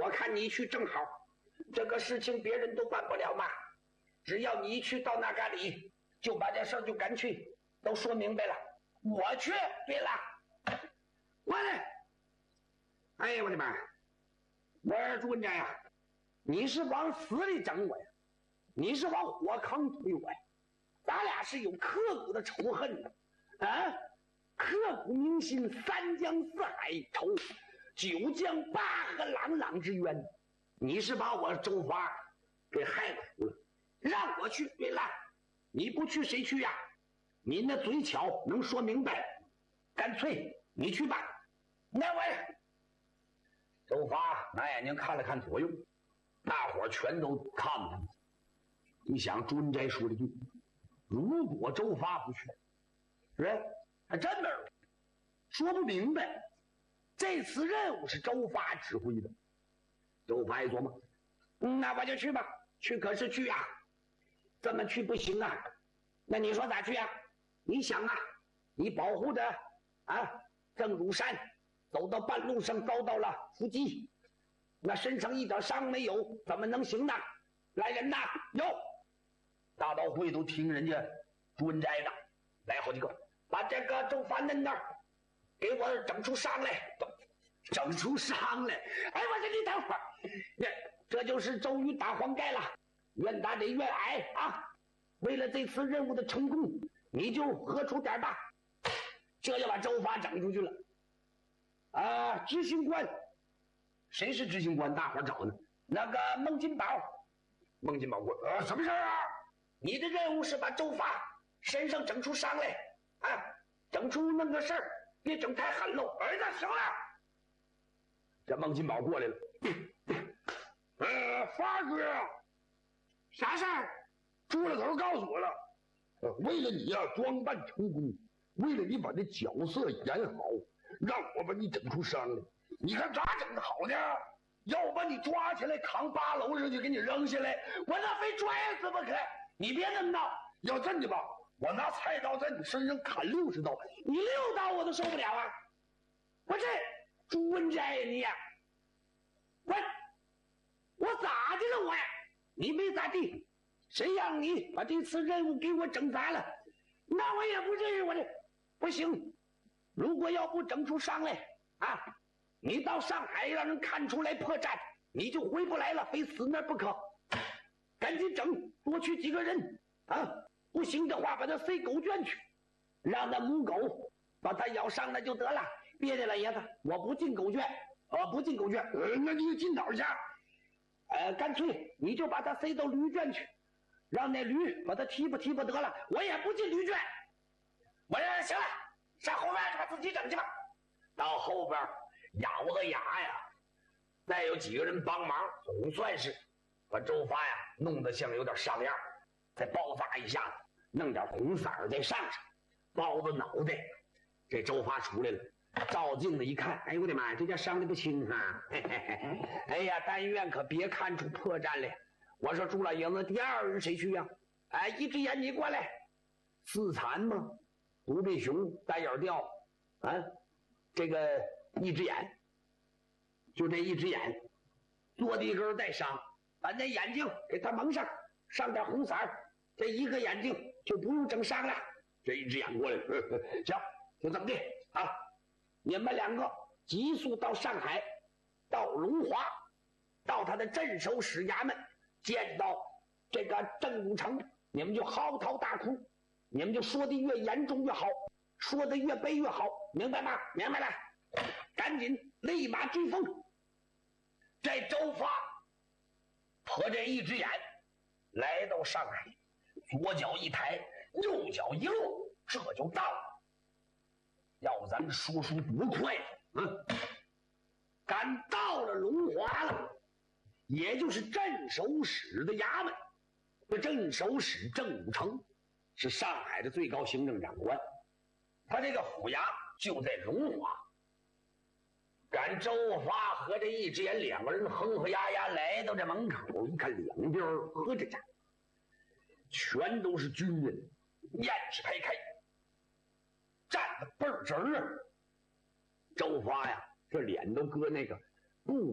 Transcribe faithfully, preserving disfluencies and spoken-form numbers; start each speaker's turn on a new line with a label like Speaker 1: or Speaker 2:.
Speaker 1: 我看你去正好，这个事情别人都办不了嘛，只要你去到那嘎里，就把这事儿就干脆都说明白了。我去，对了，我呢？哎呀，我的妈！我说朱文斋呀，你是往死里整我呀，你是往火坑推我呀，咱俩是有刻骨的仇恨的啊！刻骨铭心，三江四海仇，九江八河朗朗之冤。你是把我周发给害苦了，让我去。对了，你不去谁去呀？你那嘴巧能说明白，干脆你去吧。那我周发拿眼睛看了看左右，大伙儿全都看他。你想朱文斋说了句：“如果周发不去，是吧？”还真没有说不明白。这次任务是周发指挥的。周发一琢磨，嗯，那我就去吧。去可是去啊，这么去不行啊。那你说咋去啊？你想啊，你保护着啊郑汝山，走到半路上遭到了伏击，那身上一点伤没有，怎么能行呢？来人呐，有大刀会都听人家朱文斋的，来好几个。把这个周发嫩那儿给我整出伤来，整出伤来！哎，我说你等会儿，这就是周瑜打黄盖了，愿打得愿挨啊！为了这次任务的成功，你就喝出点吧。这就把周发整出去了。啊，执行官，谁是执行官？大伙找呢。那个孟金宝，孟金宝过，呃，什么事啊？你的任务是把周发身上整出伤来。啊，整出那个事儿，别整太狠喽！儿子，行了。这孟金宝过来了，呃，发哥，啥事儿？朱老头告诉我了，呃，为了你呀、啊、装扮成功，为了你把这角色演好，让我把你整出伤来。你看咋整的好呢？要我把你抓起来扛八楼上去给你扔下来，我那非拽死不可！你别那么闹，要真的吧。我拿菜刀在你身上砍六十刀，你六刀我都受不了啊！我这朱文斋呀，你呀，我我咋的了我呀？你没咋地，谁让你把这次任务给我整砸了？那我也不至于，我这不行。如果要不整出伤来啊，你到上海让人看出来破绽，你就回不来了，非死那不可。赶紧整，多去几个人啊！不行的话，把他塞狗圈去，让那母狗把他咬伤了就得了。别的老爷子，我不进狗圈，我不进狗圈。呃，那你进哪儿去？呃，干脆你就把他塞到驴圈去，让那驴把他踢吧踢吧得了。我也不进驴圈。我说行了，上后边去把自己整去吧。到后边咬个牙呀，再有几个人帮忙，总算是把周发呀弄得像有点像样。再包扎一下子，弄点红色儿再上上，包子脑袋。这周发出来了，照镜子一看，哎呦我的妈呀，这家伤的不轻啊！嘿嘿嘿，哎呀，但愿可别看出破绽来。我说朱老爷子，第二人谁去呀、啊？哎，一只眼你过来，四残吗？独臂熊、单眼吊啊，这个一只眼，就这一只眼，做的一根带伤，把那眼睛给他蒙上。上点红色儿，这一个眼睛就不用整伤了。这一只眼过来，呵呵行，就这么地啊！你们两个急速到上海，到龙华，到他的镇守使衙门，见到这个郑汝成，你们就嚎啕大哭，你们就说的越严重越好，说的越悲越好，明白吗？明白了，赶紧立马追风。这周发和这一只眼。来到上海，左脚一抬，右脚一落，这就到了。要咱们说书多快啊！赶到了龙华了，也就是镇守使的衙门。这镇守使郑汝成是上海的最高行政长官，他这个府衙就在龙华。赶周发和这一只眼两个人哼哼呀呀来到这门口，一看两边呵这家全都是军人，雁翅排开，站得倍儿直啊！周发呀，这脸都搁那个不